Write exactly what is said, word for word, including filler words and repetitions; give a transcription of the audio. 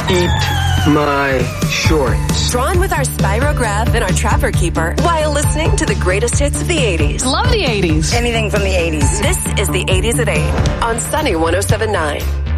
Eat my shorts. Drawn with our Spirograph and our Trapper Keeper while listening to the greatest hits of the eighties. Love the eighties. Anything from the eighties. This is the eighties at eight on Sunny one oh seven point nine.